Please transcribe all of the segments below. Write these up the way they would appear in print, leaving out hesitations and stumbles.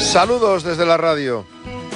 Saludos desde la radio.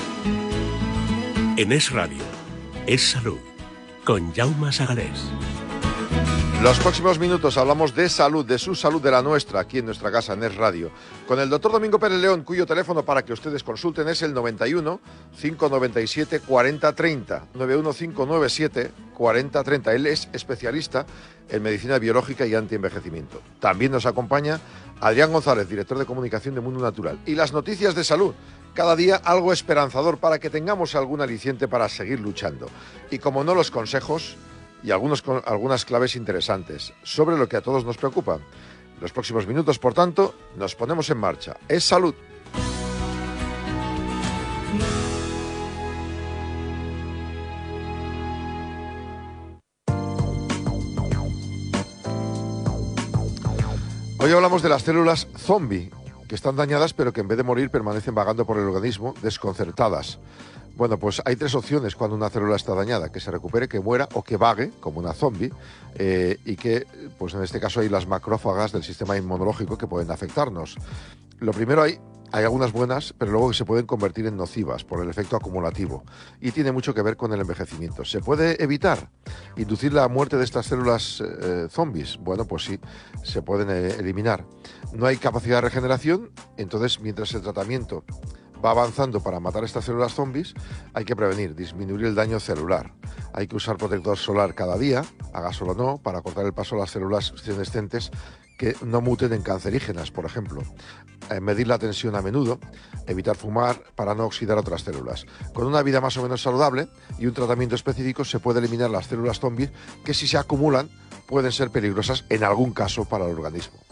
En Es Radio, Es Salud, con Jaume Sagalés. Los próximos minutos hablamos de salud, de su salud, de la nuestra, aquí en nuestra casa, en Es Radio, con el doctor Domingo Pérez León, cuyo teléfono para que ustedes consulten es el 91 597 4030, 91 597 4030. Él es especialista en medicina biológica y antienvejecimiento. También nos acompaña Adrián González, director de comunicación de Mundo Natural. Y las noticias de salud, cada día algo esperanzador para que tengamos algún aliciente para seguir luchando. Y como no, los consejos y algunas claves interesantes sobre lo que a todos nos preocupa. En los próximos minutos, por tanto, nos ponemos en marcha. Es salud. Hoy hablamos de las células zombie, que están dañadas pero que en vez de morir permanecen vagando por el organismo desconcertadas. Bueno, pues hay tres opciones cuando una célula está dañada: que se recupere, que muera o que vague como una zombie, y que, pues en este caso, hay las macrófagas del sistema inmunológico que pueden afectarnos. Lo primero, hay algunas buenas, pero luego que se pueden convertir en nocivas por el efecto acumulativo, y tiene mucho que ver con el envejecimiento. ¿Se puede evitar inducir la muerte de estas células zombies? Bueno, pues sí, se pueden eliminar. No hay capacidad de regeneración, entonces mientras el tratamiento va avanzando para matar estas células zombies, hay que prevenir, disminuir el daño celular. Hay que usar protector solar cada día, haga sol o no, para cortar el paso a las células senescentes que no muten en cancerígenas, por ejemplo. Medir la tensión a menudo, evitar fumar para no oxidar otras células. Con una vida más o menos saludable y un tratamiento específico se puede eliminar las células zombies que, si se acumulan, pueden ser peligrosas en algún caso para el organismo.